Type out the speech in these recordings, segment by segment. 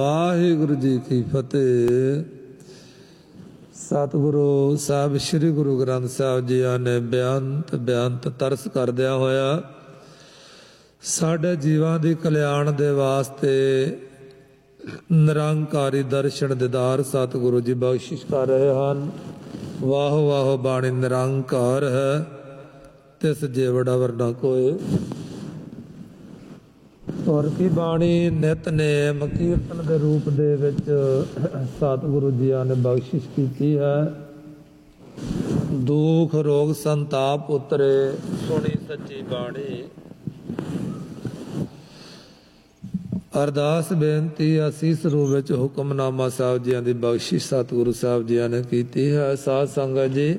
ਵਾਹਿਗੁਰੂ ਜੀ ਕੀ ਫਤਿਹ। ਸਤਿਗੁਰੂ ਸਾਹਿਬ ਸ੍ਰੀ ਗੁਰੂ ਗ੍ਰੰਥ ਸਾਹਿਬ ਜੀ ਨੇ ਬੇਅੰਤ ਤਰਸ ਕਰਦਿਆਂ ਹੋਇਆ ਸਾਡੇ ਜੀਵਾਂ ਦੀ ਕਲਿਆਣ ਦੇ ਵਾਸਤੇ ਨਿਰੰਕਾਰੀ ਦਰਸ਼ਨ ਦੀਦਾਰ ਸਤਿਗੁਰੂ ਜੀ ਬਖਸ਼ਿਸ਼ ਕਰ ਰਹੇ ਹਨ। ਵਾਹ ਵਾਹ ਬਾਣੀ ਨਿਰੰਕਾਰ ਹੈ, ਤਿਸ ਜੇਵੜਾ ਵਰਨਾ ਕੋਏ। ਤੁਰ ਕੀ ਬਾਣੀ ਨਿਤਨੇਮ ਕੀਰਤਨ ਦੇ ਰੂਪ ਦੇ ਵਿੱਚ ਸਤਿਗੁਰੂ ਜੀਆਂ ਨੇ ਬਖਸ਼ਿਸ਼ ਕੀਤੀ ਹੈ। ਦੁੱਖ ਰੋਗ ਸੰਤਾਪ ਉਤਰੇ ਸੁਣੀ ਸੱਚੀ ਬਾਣੀ। ਅਰਦਾਸ ਬੇਨਤੀ ਅਸੀਸ ਰੂਪ ਵਿੱਚ ਹੁਕਮਨਾਮਾ ਸਾਹਿਬ ਜੀਆਂ ਦੀ ਬਖਸ਼ਿਸ਼ ਸਤਿਗੁਰੂ ਸਾਹਿਬ ਜੀਆਂ ਨੇ ਕੀਤੀ ਹੈ। ਸਾਧ ਸੰਗਤ ਜੀ,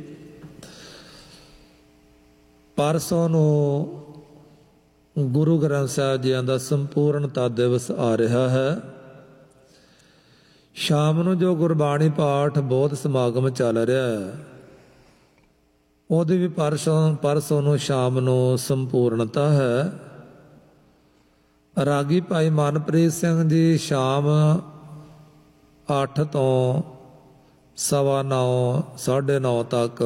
ਪਰਸੋਂ ਨੂੰ ਗੁਰੂ ਗ੍ਰੰਥ ਸਾਹਿਬ ਜੀਆਂ ਦਾ ਸੰਪੂਰਨਤਾ ਦਿਵਸ ਆ ਰਿਹਾ ਹੈ। ਸ਼ਾਮ ਨੂੰ ਜੋ ਗੁਰਬਾਣੀ ਪਾਠ ਬੋਧ ਸਮਾਗਮ ਚੱਲ ਰਿਹਾ ਹੈ, ਉਹਦੀ ਵੀ ਪਰਸੋਂ ਨੂੰ ਸ਼ਾਮ ਨੂੰ ਸੰਪੂਰਨਤਾ ਹੈ। ਰਾਗੀ ਭਾਈ ਮਨਪ੍ਰੀਤ ਸਿੰਘ ਜੀ ਸ਼ਾਮ 8 ਤੋਂ 9:15 9:30 ਤੱਕ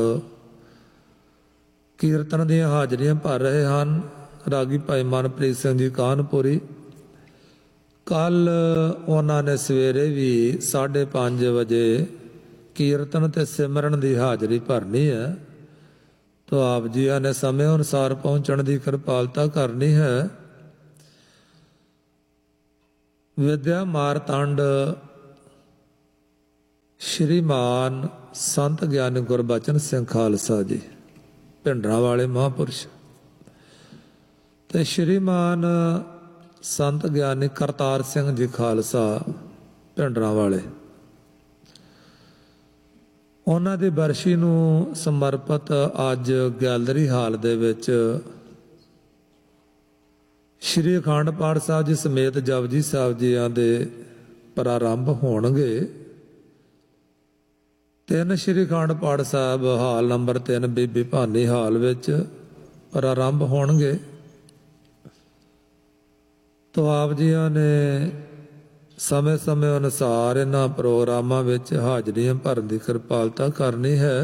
ਕੀਰਤਨ ਦੀਆਂ ਹਾਜ਼ਰੀਆਂ ਭਰ ਰਹੇ ਹਨ। ਰਾਗੀ ਭਾਈ ਮਨਪ੍ਰੀਤ ਸਿੰਘ ਜੀ ਕਾਨਪੁਰੀ। ਕੱਲ ਉਹਨਾਂ ਨੇ ਸਵੇਰੇ ਵੀ 5:30 ਵਜੇ ਕੀਰਤਨ ਤੇ ਸਿਮਰਨ ਦੀ ਹਾਜ਼ਰੀ ਭਰਨੀ ਹੈ। ਤਾਂ ਆਪ ਜੀਆਂ ਨੇ ਸਮੇਂ ਅਨੁਸਾਰ ਪਹੁੰਚਣ ਦੀ ਕਿਰਪਾਲਤਾ ਕਰਨੀ ਹੈ। ਵਿਦਿਆ ਮਾਰਤੰਡ ਸ਼੍ਰੀਮਾਨ ਸੰਤ ਗਿਆਨੀ ਗੁਰਬਚਨ ਸਿੰਘ ਖਾਲਸਾ ਜੀ ਭਿੰਡਰਾਂ ਵਾਲੇ ਮਹਾਂਪੁਰਸ਼ ਤੇ ਸ਼੍ਰੀਮਾਨ ਸੰਤ ਗਿਆਨੀ ਕਰਤਾਰ ਸਿੰਘ ਜੀ ਖਾਲਸਾ ਭਿੰਡਰਾਂ ਵਾਲੇ, ਉਹਨਾਂ ਦੀ ਬਰਸ਼ੀ ਨੂੰ ਸਮਰਪਿਤ ਅੱਜ ਗੈਲਰੀ ਹਾਲ ਦੇ ਵਿੱਚ ਸ਼੍ਰੀ ਅਖੰਡ ਪਾਠ ਸਾਹਿਬ ਜੀ ਸਮੇਤ ਜਪਜੀ ਸਾਹਿਬ ਜੀਆਂ ਦੇ ਪ੍ਰਾਰੰਭ ਹੋਣਗੇ। 3 ਸ਼੍ਰੀ ਅਖੰਡ ਪਾਠ ਸਾਹਿਬ ਹਾਲ ਨੰਬਰ 3 ਬੀਬੀ ਭਾਨੀ ਹਾਲ ਵਿੱਚ ਪ੍ਰਾਰੰਭ ਹੋਣਗੇ। ਤੋ ਆਪ ਜੀਆਂ ਨੇ ਸਮੇਂ ਅਨੁਸਾਰ ਇਹਨਾਂ ਪ੍ਰੋਗਰਾਮਾਂ ਵਿੱਚ ਹਾਜ਼ਰੀਆਂ ਭਰਨ ਦੀ ਕਿਰਪਾਲਤਾ ਕਰਨੀ ਹੈ।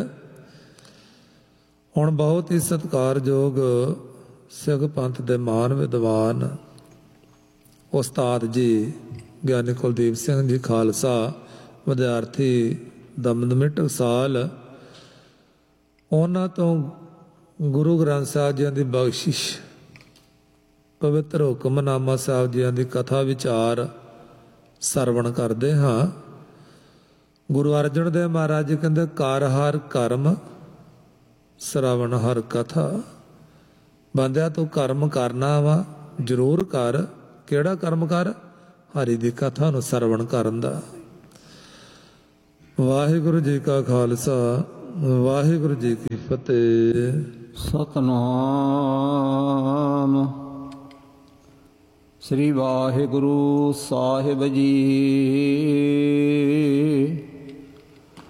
ਹੁਣ ਬਹੁਤ ਹੀ ਸਤਿਕਾਰਯੋਗ ਸਿੱਖ ਪੰਥ ਦੇ ਮਹਾਨ ਵਿਦਵਾਨ ਉਸਤਾਦ ਜੀ ਗਿਆਨੀ ਕੁਲਦੀਪ ਸਿੰਘ ਜੀ ਖਾਲਸਾ ਵਿਦਿਆਰਥੀ ਦਮਦਮੀ ਟਕਸਾਲ, ਉਹਨਾਂ ਤੋਂ ਗੁਰੂ ਗ੍ਰੰਥ ਸਾਹਿਬ ਜੀ ਦੀ ਬਖਸ਼ਿਸ਼ ਪਵਿੱਤਰ ਹੁਕਮਨਾਮਾ ਸਾਹਿਬ ਜੀਆਂ ਦੀ ਕਥਾ ਵਿਚਾਰ ਸਰਵਣ ਕਰਦੇ ਹਾਂ। ਗੁਰੂ ਅਰਜਨ ਦੇਵ ਮਹਾਰਾਜ ਜੀ ਕਹਿੰਦੇ, ਕਰ ਹਰ ਕਰਮ ਸਰਵਣ ਹਰ ਕਥਾ। ਬੰਦਿਆ ਤੂੰ ਕਰਮ ਕਰਨਾ ਵਾ, ਜ਼ਰੂਰ ਕਰ। ਕਿਹੜਾ ਕਰਮ ਕਰ? ਹਰੀ ਦੀ ਕਥਾ ਨੂੰ ਸਰਵਣ ਕਰਨ ਦਾ। ਵਾਹਿਗੁਰੂ ਜੀ ਕਾ ਖਾਲਸਾ, ਵਾਹਿਗੁਰੂ ਜੀ ਕੀ ਫਤਿਹ। ਸਤਨਾਮ ਸ੍ਰੀ ਵਾਹਿਗੁਰੂ ਸਾਹਿਬ ਜੀ।